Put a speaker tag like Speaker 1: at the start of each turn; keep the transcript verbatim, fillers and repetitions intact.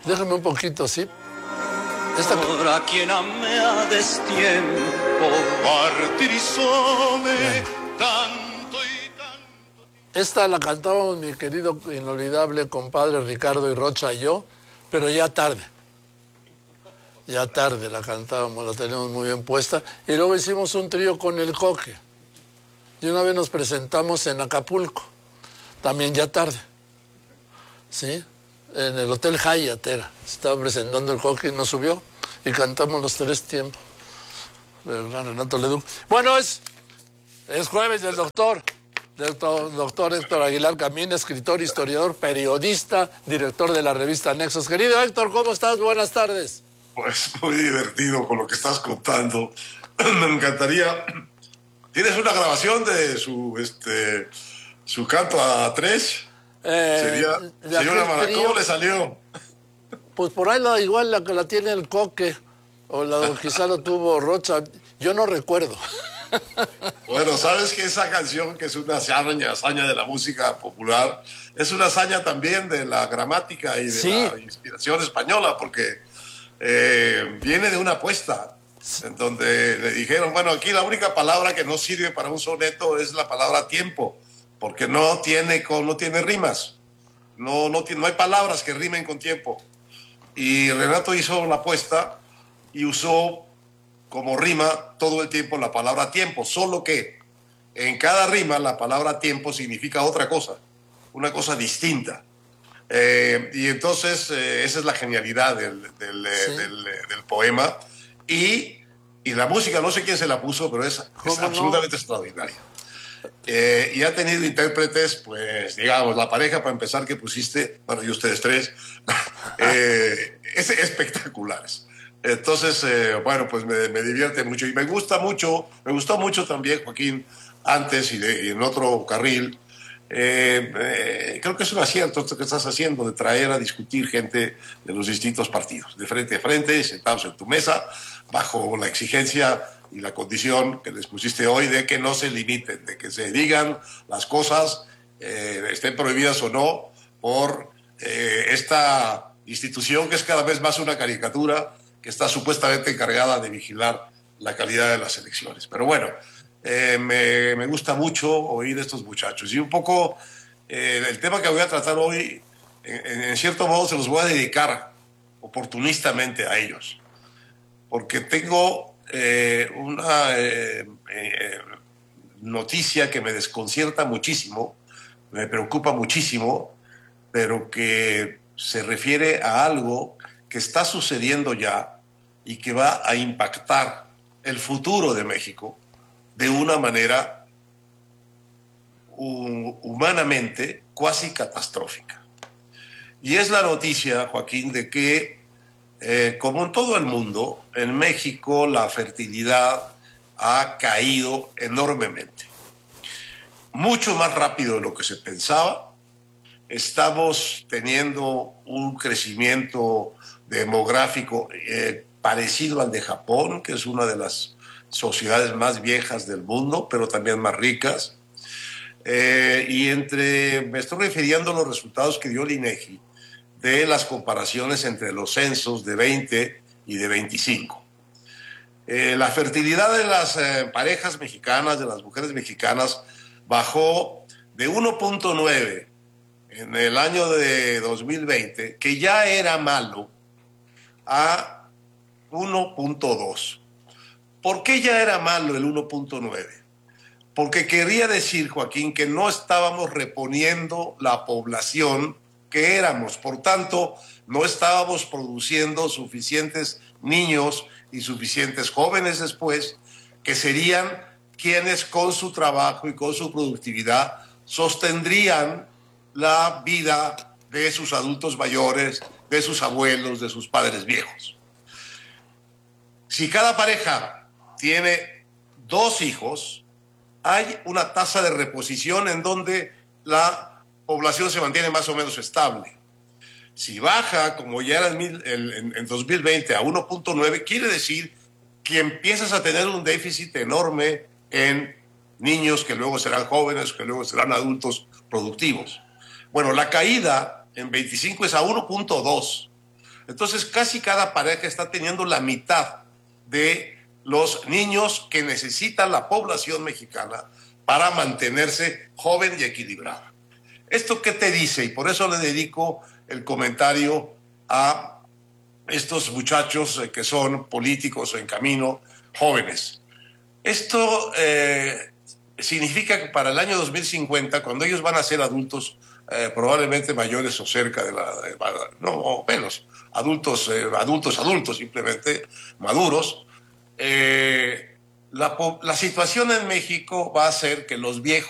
Speaker 1: Déjame un poquito, ¿sí? Esta...
Speaker 2: Ahora quien ame a destiempo, martirizóme tanto y tanto.
Speaker 1: Esta la cantábamos mi querido inolvidable compadre Ricardo y Rocha y yo, pero ya tarde. Ya tarde la cantábamos, la tenemos muy bien puesta. Y luego hicimos un trío con el Coque. Y una vez nos presentamos en Acapulco, también ya tarde. ¿Sí? En el Hotel Hyatt era. Estaba presentando el Coque y nos subió y cantamos los tres tiempos. El gran Renato Leduc. Bueno, es, es jueves del doctor. Doctor, doctor Héctor Aguilar Camín, escritor, historiador, periodista, director de la revista Nexos. Querido Héctor, ¿cómo estás? Buenas tardes.
Speaker 3: Pues muy divertido con lo que estás contando. Me encantaría. ¿Tienes una grabación de su este su canto a tres?
Speaker 1: Eh,
Speaker 3: Sería, sería una mala... ¿Cómo le salió?
Speaker 1: Pues por ahí la, igual la que la tiene el Coque, o la, quizá lo tuvo Rocha. Yo no recuerdo.
Speaker 3: Bueno, sabes que esa canción, que es una hazaña, hazaña de la música popular, es una hazaña también de la gramática y de
Speaker 1: sí.
Speaker 3: la inspiración española, porque eh, viene de una apuesta en donde le dijeron, bueno, aquí la única palabra que no sirve para un soneto es la palabra tiempo, porque no tiene, no tiene rimas, no, no, no hay palabras que rimen con tiempo. Y Renato hizo la apuesta y usó como rima todo el tiempo la palabra tiempo, solo que en cada rima la palabra tiempo significa otra cosa, una cosa distinta. Eh, y entonces eh, esa es la genialidad del, del, sí. del, del poema. Y, y la música, no sé quién se la puso, pero es, es absolutamente no? extraordinaria. Eh, y ha tenido intérpretes, pues, digamos, la pareja, para empezar, que pusiste, bueno, y ustedes tres, eh, es espectaculares. Entonces, eh, bueno, pues me, me divierte mucho. Y me gusta mucho, me gustó mucho también, Joaquín, antes y, de, y en otro carril. Eh, eh, creo que es un acierto esto que estás haciendo, de traer a discutir gente de los distintos partidos, de frente a frente, sentados en tu mesa, bajo la exigencia y la condición que les pusiste hoy de que no se limiten, de que se digan las cosas, eh, estén prohibidas o no, por eh, esta institución que es cada vez más una caricatura, que está supuestamente encargada de vigilar la calidad de las elecciones. Pero bueno, eh, me, me gusta mucho oír a estos muchachos. Y un poco eh, el tema que voy a tratar hoy, en, en cierto modo se los voy a dedicar oportunistamente a ellos, porque tengo Eh, una eh, eh, noticia que me desconcierta muchísimo, me preocupa muchísimo, pero que se refiere a algo que está sucediendo ya y que va a impactar el futuro de México de una manera uh, humanamente cuasi catastrófica. Y es la noticia, Joaquín, de que Eh, como en todo el mundo, en México la fertilidad ha caído enormemente. Mucho más rápido de lo que se pensaba. Estamos teniendo un crecimiento demográfico eh, parecido al de Japón, que es una de las sociedades más viejas del mundo, pero también más ricas. Eh, y entre, me estoy refiriendo a los resultados que dio el INEGI, de las comparaciones entre los censos de veinte y de veinticinco. Eh, la fertilidad de las eh, parejas mexicanas, de las mujeres mexicanas, bajó de uno punto nueve en el año de dos mil veinte, que ya era malo, a uno punto dos. ¿Por qué ya era malo el uno punto nueve? Porque quería decir, Joaquín, que no estábamos reponiendo la población que éramos, por tanto, no estábamos produciendo suficientes niños y suficientes jóvenes después, que serían quienes con su trabajo y con su productividad sostendrían la vida de sus adultos mayores, de sus abuelos, de sus padres viejos. Si cada pareja tiene dos hijos, hay una tasa de reposición en donde la población se mantiene más o menos estable. Si baja, como ya era en, en, en dos mil veinte, a uno punto nueve, quiere decir que empiezas a tener un déficit enorme en niños que luego serán jóvenes, que luego serán adultos productivos. Bueno, la caída en veinticinco es a uno punto dos. Entonces casi cada pareja está teniendo la mitad de los niños que necesita la población mexicana para mantenerse joven y equilibrada. ¿Esto qué te dice? Y por eso le dedico el comentario a estos muchachos que son políticos en camino, jóvenes. Esto eh, significa que para el año dos mil cincuenta, cuando ellos van a ser adultos, eh, probablemente mayores o cerca de la... De, no, o menos, adultos, eh, adultos, adultos simplemente, maduros, eh, la, la situación en México va a ser que los viejos